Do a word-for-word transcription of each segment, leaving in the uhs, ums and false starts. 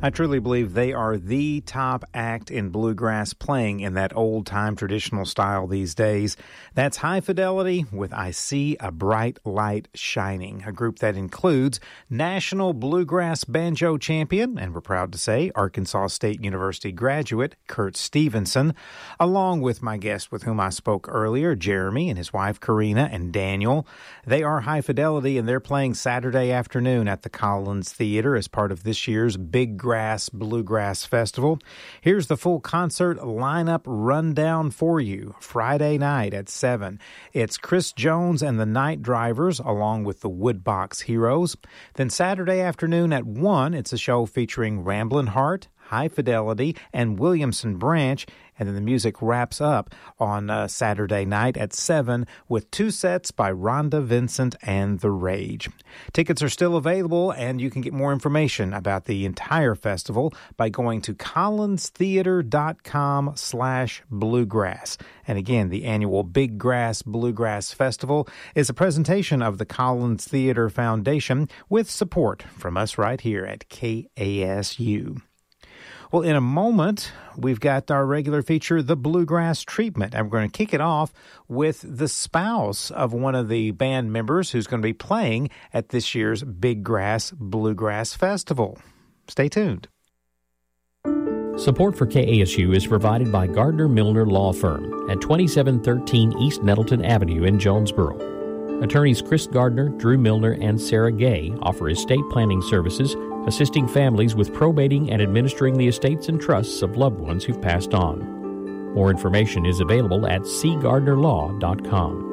I truly believe they are the top act in bluegrass playing in that old-time traditional style these days. That's High Fidelity with I See a Bright Light Shining, a group that includes National Bluegrass Banjo Champion, and we're proud to say Arkansas State University graduate Kurt Stevenson, along with my guest with whom I spoke earlier, Jeremy, and his wife Karina and Daniel. They are High Fidelity, and they're playing Saturday afternoon at the Collins Theater as part of this year's Big Grass Bluegrass Festival. Here's the full concert lineup rundown for you. Friday night at seven, it's Chris Jones and the Night Drivers along with the Woodbox Heroes. Then Saturday afternoon at one, it's a show featuring Ramblin' Heart, High Fidelity, and Williamson Branch. And then the music wraps up on uh, Saturday night at seven with two sets by Rhonda Vincent and The Rage. Tickets are still available, and you can get more information about the entire festival by going to collinstheater.com slash bluegrass. And again, the annual Big Grass Bluegrass Festival is a presentation of the Collins Theater Foundation with support from us right here at K A S U. Well, in a moment, we've got our regular feature, The Bluegrass Treatment, and we're going to kick it off with the spouse of one of the band members who's going to be playing at this year's Big Grass Bluegrass Festival. Stay tuned. Support for K A S U is provided by Gardner Milner Law Firm at twenty-seven thirteen East Nettleton Avenue in Jonesboro. Attorneys Chris Gardner, Drew Milner, and Sarah Gay offer estate planning services, assisting families with probating and administering the estates and trusts of loved ones who've passed on. More information is available at c gardner law dot com.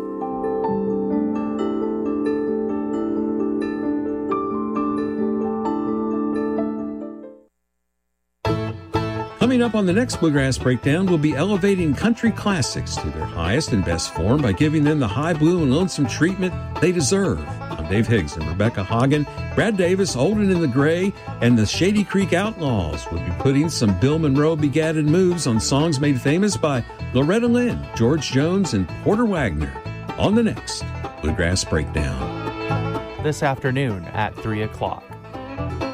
Coming up on the next Bluegrass Breakdown, we'll be elevating country classics to their highest and best form by giving them the high blue and lonesome treatment they deserve. I'm Dave Higgs, and Rebecca Hagen, Brad Davis, Olden in the Gray, and the Shady Creek Outlaws will be putting some Bill Monroe begatted moves on songs made famous by Loretta Lynn, George Jones, and Porter Wagner on the next Bluegrass Breakdown. This afternoon at three o'clock.